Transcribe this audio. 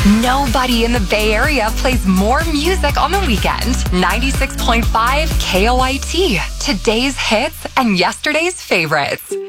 Nobody in the Bay Area plays more music on the weekend. 96.5 KOIT. Today's hits and yesterday's favorites.